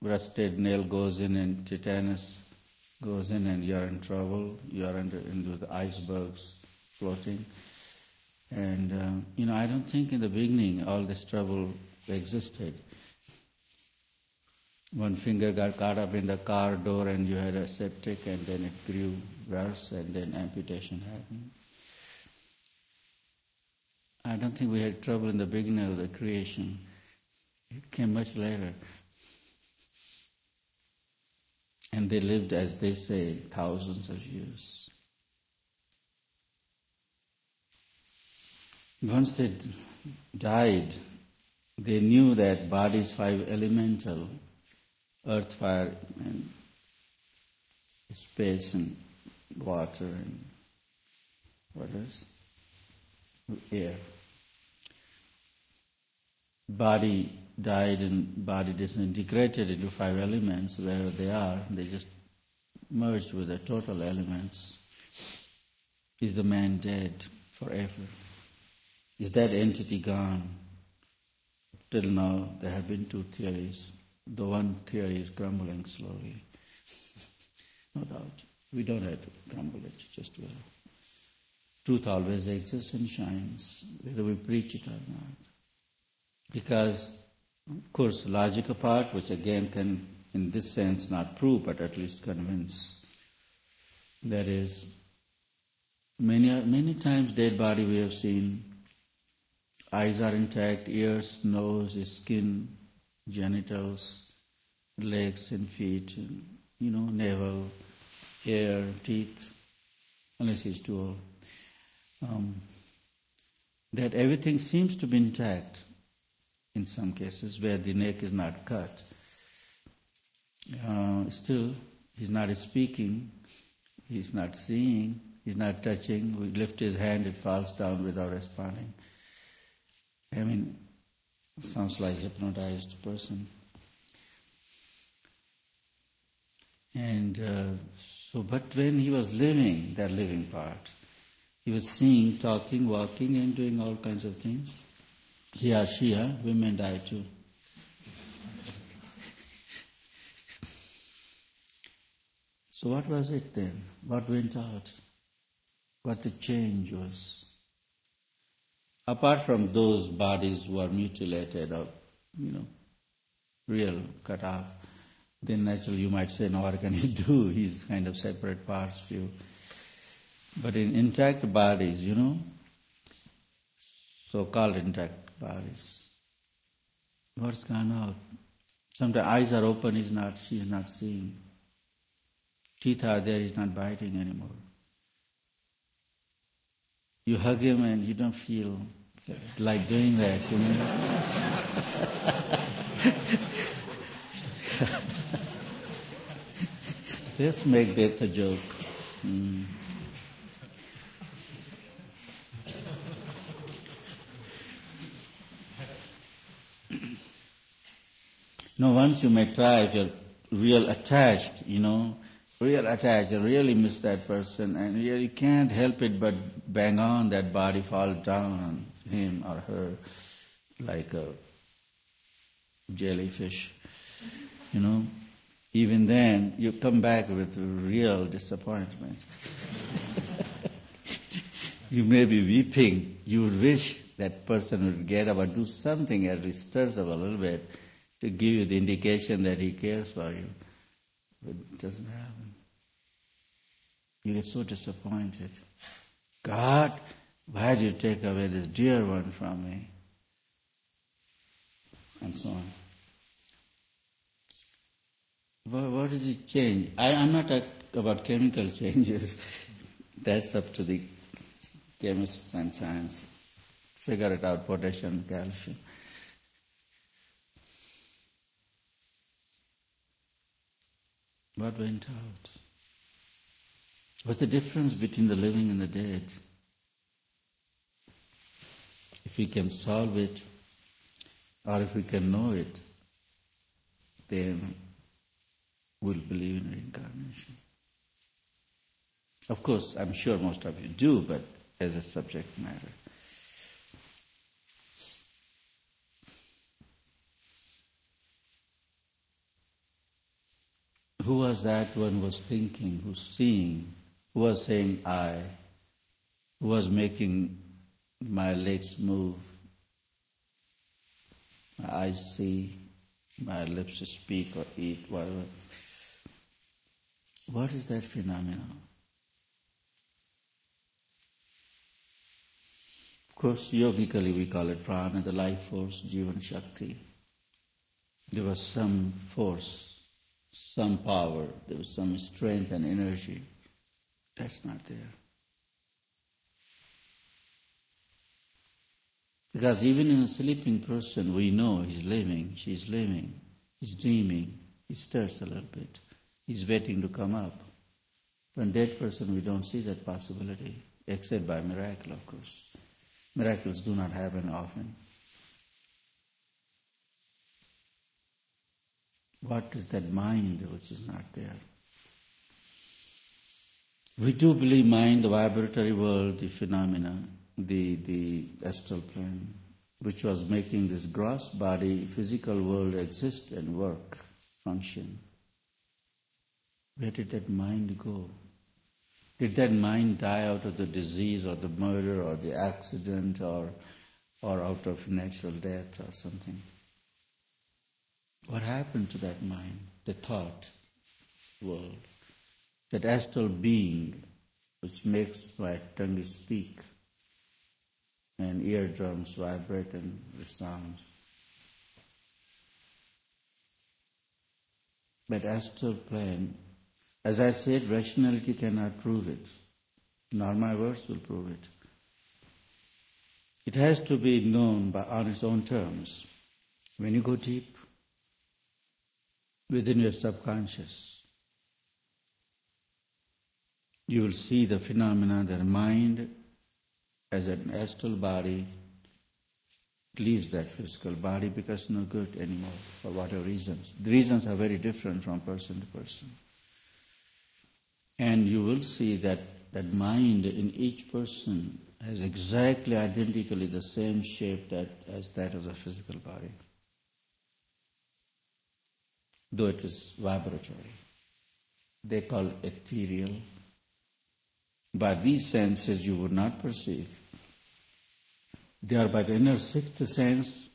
rusted nail goes in and tetanus goes in and you're in trouble. You're into the icebergs floating. And, I don't think in the beginning all this trouble existed. One finger got caught up in the car door and you had a septic, and then it grew worse, and then amputation happened. I don't think we had trouble in the beginning of the creation. It came much later. And they lived, as they say, thousands of years. Once they died, they knew that body is 5 elemental: earth, fire, and space, and water, and what else? Air. Body died and body disintegrated into 5 elements. Wherever they are, they just merged with the total elements. Is the man dead forever? Is that entity gone? Till now, there have been 2 theories. The one theory is crumbling slowly. No doubt. We don't have to crumble it, just well. Truth always exists and shines, whether we preach it or not. Because, of course, logical part, which again can, in this sense, not prove, but at least convince. That is, many times dead body we have seen, eyes are intact, ears, nose, skin, genitals, legs and feet, navel, hair, teeth, unless he's too old. That everything seems to be intact in some cases where the neck is not cut. Still, he's not speaking, he's not seeing, he's not touching. We lift his hand, it falls down without responding. Sounds like a hypnotized person. And but when he was living, that living part, he was seeing, talking, walking, and doing all kinds of things. He or she, women die too. So what was it then? What went out? What the change was? Apart from those bodies who are mutilated or, real cut off, then naturally you might say, no, what can he do? He's kind of separate parts, few. But in intact bodies, so-called intact bodies, what's gone out? Sometimes eyes are open, she's not seeing. Teeth are there, he's not biting anymore. You hug him and you don't feel like doing that, Let's make death a joke. Once you may try, if you're real attached, and really miss that person, and you can't help it but bang on that body, fall down on him or her like a jellyfish, even then you come back with real disappointment. You may be weeping, you would wish that person would get up or do something, at least stirs up a little bit, to give you the indication that he cares for you. But it doesn't happen. You get so disappointed. God, why did you take away this dear one from me? And so on. What does it change? I'm not talking about chemical changes. That's up to the chemists and scientists. Figure it out, potassium, calcium. What went out? What's the difference between the living and the dead? If we can solve it, or if we can know it, then we'll believe in reincarnation. Of course, I'm sure most of you do, but as a subject matter. Who was that one who was thinking, who's seeing, who was saying I, who was making my legs move, my eyes see, my lips speak or eat, whatever. What is that phenomenon? Of course, yogically we call it prana, the life force, jivan shakti. There was some force, some power, there was some strength and energy. That's not there. Because even in a sleeping person, we know he's living, she's living, he's dreaming, he stirs a little bit, he's waiting to come up. For a dead person, we don't see that possibility, except by miracle, of course. Miracles do not happen often. What is that mind which is not there? We do believe mind, the vibratory world, the phenomena, the astral plane, which was making this gross body, physical world exist and work, function. Where did that mind go? Did that mind die out of the disease or the murder or the accident or out of natural death or something? What happened to that mind, the thought world, that astral being which makes my tongue speak and eardrums vibrate and resound? But astral plane, as I said, rationality cannot prove it, nor my words will prove it. It has to be known on its own terms. When you go deep within your subconscious, you will see the phenomena that mind as an astral body leaves that physical body because it's no good anymore for whatever reasons. The reasons are very different from person to person. And you will see that mind in each person has exactly identically the same shape as that of the physical body, though it is vibratory. They call it ethereal. By these senses you would not perceive. They are by the inner sixth sense,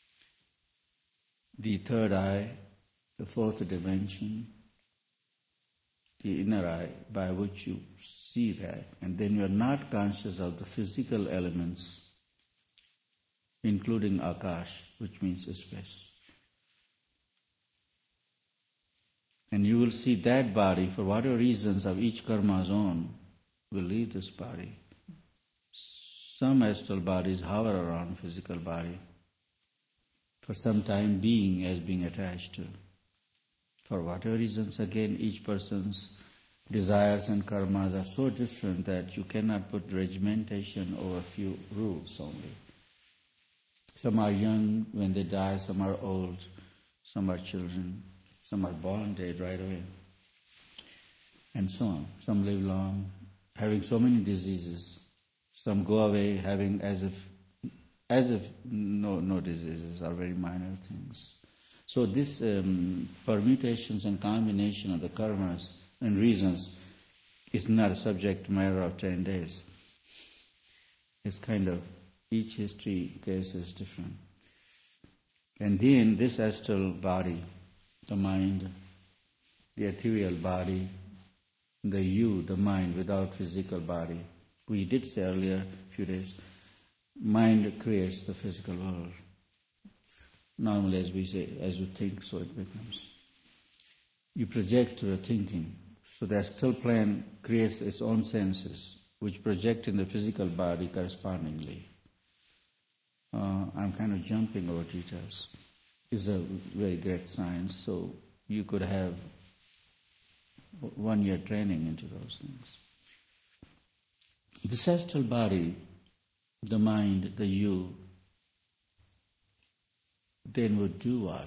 the third eye, the fourth dimension, the inner eye by which you see that, and then you are not conscious of the physical elements, including akash, which means space. And you will see that body, for whatever reasons of each karma's own, will leave this body. Some astral bodies hover around physical body for some time being as being attached to. For whatever reasons, again, each person's desires and karmas are so different that you cannot put regimentation over a few rules only. Some are young when they die, some are old, some are children, some are born dead right away, and so on. Some live long, having so many diseases. Some go away having as if no diseases or very minor things. So this permutations and combination of the karmas and reasons is not a subject matter of 10 days. It's kind of, each history case is different. And then this astral body, the mind, the ethereal body, the you, the mind without physical body. We did say earlier, a few days, mind creates the physical world. Normally, as we say, as you think, so it becomes. You project your thinking. So the astral plane creates its own senses, which project in the physical body correspondingly. I'm kind of jumping over details. It's a very great science, so you could have 1 year training into those things. The astral body, the mind, the you, then would do what?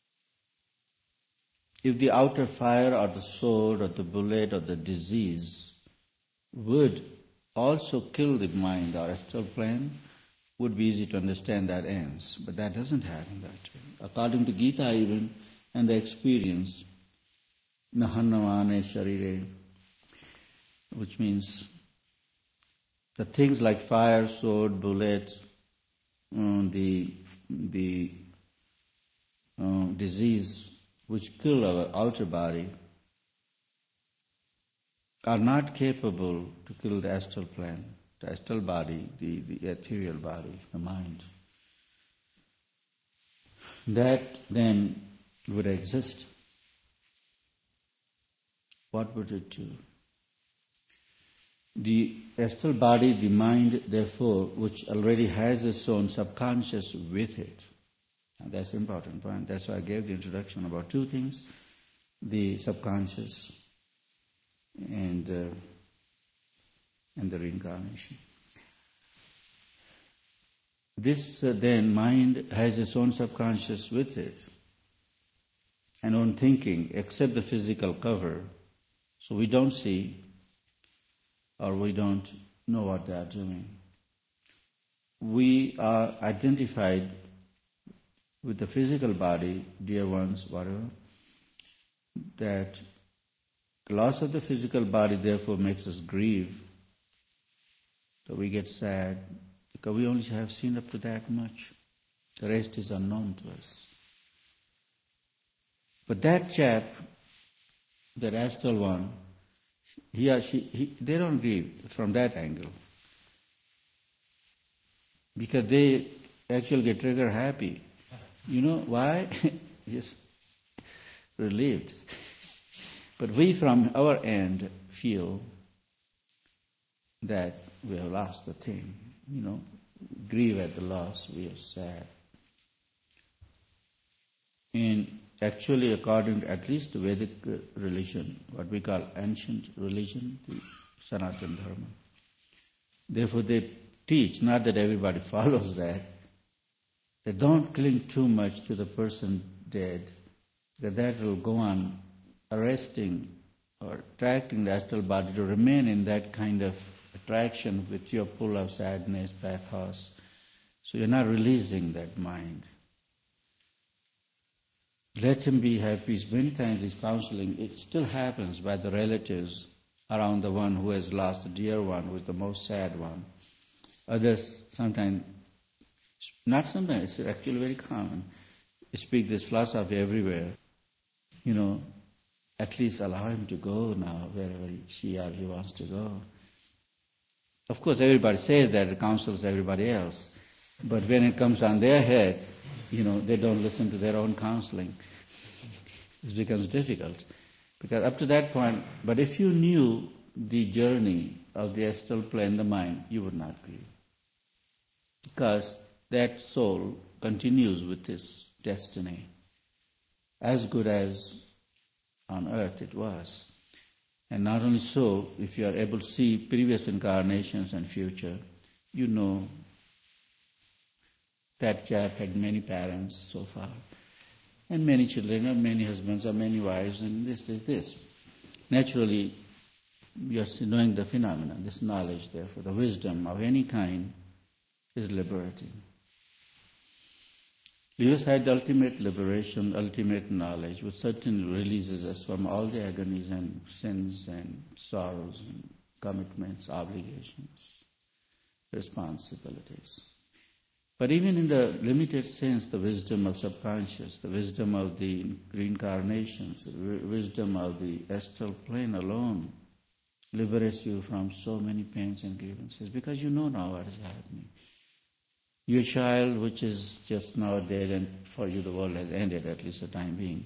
If the outer fire or the sword or the bullet or the disease would also kill the mind or astral plane, would be easy to understand that ends. But that doesn't happen that way. According to Gita even, and the experience, Nahannamane Sharire, which means the things like fire, sword, bullets, the disease which kill our outer body are not capable to kill the astral plane, the astral body, the ethereal body, the mind. That then would exist. What would it do? The astral body, the mind, therefore, which already has its own subconscious with it. And that's an important point. That's why I gave the introduction about two things: the subconscious and the reincarnation. This then mind has its own subconscious with it, and own thinking, except the physical cover. So we don't see, or we don't know what they are doing. We are identified with the physical body, dear ones, whatever, that the loss of the physical body therefore makes us grieve. So we get sad, because we only have seen up to that much. The rest is unknown to us. But that chap, that astral one, he or she, they don't grieve from that angle. Because they actually get trigger happy. You know why? Just relieved. But we from our end feel that we have lost the thing. Grieve at the loss, we are sad. And actually, according to at least Vedic religion, what we call ancient religion, the Sanatana Dharma, therefore they teach, not that everybody follows that don't cling too much to the person dead, that will go on arresting or attracting the astral body to remain in that kind of attraction with your pull of sadness, pathos. So you're not releasing that mind. Let him be happy. Many times this counseling, it still happens by the relatives around the one who has lost a dear one, who is the most sad one. Others sometimes, not sometimes, it's actually very common, speak this philosophy everywhere. At least allow him to go now, wherever she or he wants to go. Of course, everybody says that, it counsels everybody else. But when it comes on their head, they don't listen to their own counseling. It becomes difficult. Because up to that point, but if you knew the journey of the astral plane, the mind, you would not grieve. Because that soul continues with this destiny, as good as on earth it was. And not only so, if you are able to see previous incarnations and future, you know that chap had many parents so far, and many children, or many husbands, or many wives, and this. Naturally, you are knowing the phenomena, this knowledge, therefore, the wisdom of any kind is liberating. Leave aside the ultimate liberation, ultimate knowledge, which certainly releases us from all the agonies and sins and sorrows and commitments, obligations, responsibilities. But even in the limited sense, the wisdom of subconscious, the wisdom of the reincarnations, the wisdom of the astral plane alone liberates you from so many pains and grievances, because you know now what is happening. Your child, which is just now dead, and for you the world has ended, at least the time being,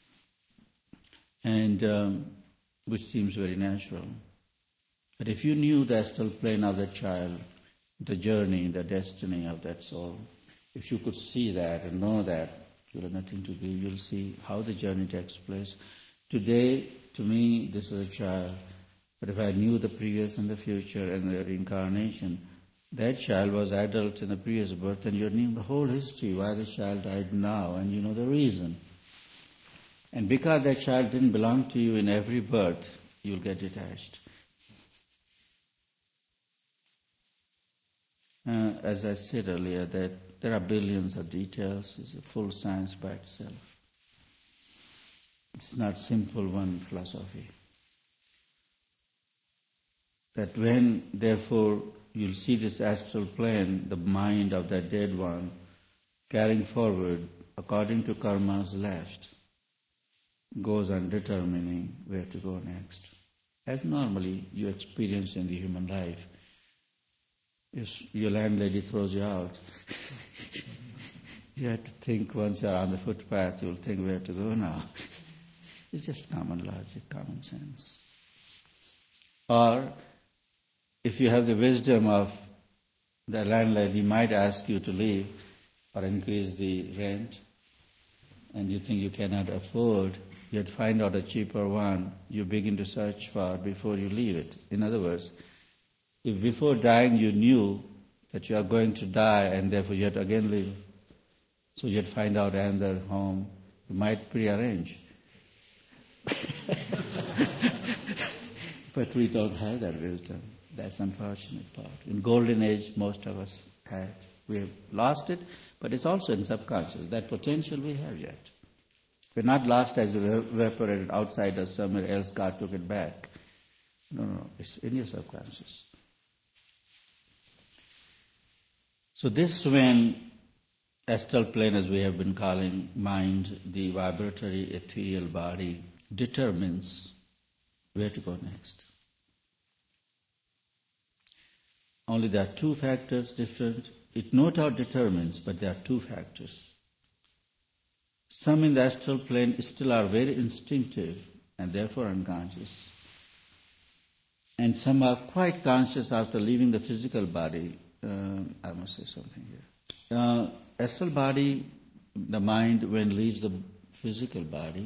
and which seems very natural. But if you knew the astral plane of that child, the journey, the destiny of that soul, if you could see that and know that, you'll have nothing to grieve. You'll see how the journey takes place. Today, to me, this is a child. But if I knew the previous and the future and the reincarnation, that child was adult in the previous birth, and you knew the whole history, why the child died now, and you know the reason. And because that child didn't belong to you in every birth, you'll get detached. As I said earlier, that there are billions of details. It's a full science by itself. It's not simple one philosophy. That when, therefore, you'll see this astral plane, the mind of that dead one, carrying forward according to karma's left, goes on determining where to go next. As normally you experience in the human life. If your landlady throws you out, you have to think once you're on the footpath, you'll think where to go now. It's just common logic, common sense. Or if you have the wisdom of the landlady might ask you to leave or increase the rent, and you think you cannot afford, you'd find out a cheaper one you begin to search for before you leave it. In other words, if before dying you knew that you are going to die and therefore you had to again leave, so you'd find out another home, you might prearrange. But we don't have that wisdom. That's the unfortunate part. In golden age, most of us had. We have lost it, but it's also in subconscious. That potential we have yet. We're not lost as evaporated outside or somewhere else, God took it back. No, it's in your subconscious. So this when astral plane, as we have been calling mind, the vibratory ethereal body, determines where to go next. Only there are two factors different. It no doubt determines, but there are two factors. Some in the astral plane still are very instinctive and therefore unconscious. And some are quite conscious after leaving the physical body. I must say something here. Astral body, the mind, when leaves the physical body,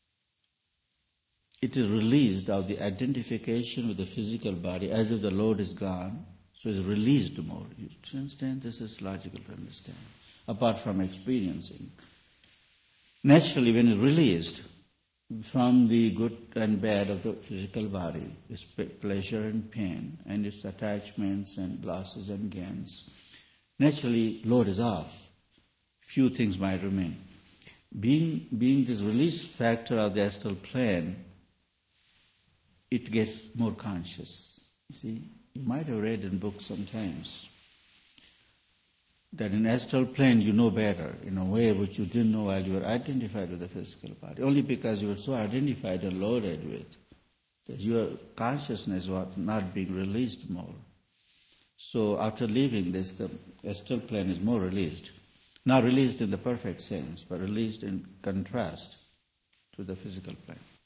it is released of the identification with the physical body as if the load is gone. So it's released more. You understand? This is logical to understand, apart from experiencing. Naturally, when it's released from the good and bad of the physical body, its pleasure and pain, and its attachments and losses and gains, naturally, load is off. Few things might remain. Being this release factor of the astral plane, it gets more conscious. You see, you might have read in books sometimes that in astral plane you know better in a way which you didn't know while you were identified with the physical body, only because you were so identified and loaded with that your consciousness was not being released more. So after leaving this, the astral plane is more released. Not released in the perfect sense, but released in contrast to the physical plane.